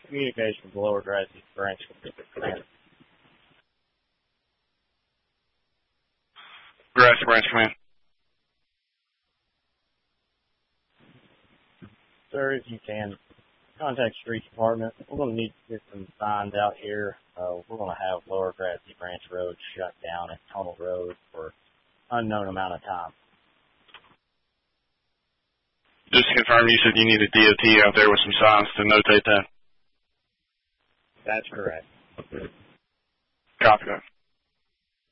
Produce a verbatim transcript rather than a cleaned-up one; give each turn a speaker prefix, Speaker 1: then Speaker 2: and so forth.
Speaker 1: communication with the Lower Grassy Branch.
Speaker 2: Grassy Branch Command.
Speaker 1: Sir, if you can, contact Street Department. We're going to need to get some signs out here. Uh, we're going to have Lower Grassy Branch Road shut down and Tunnel Road for unknown amount of time.
Speaker 2: Just to confirm, you said you need a D O T out there with some signs to notate that?
Speaker 1: That's correct.
Speaker 2: Copy that.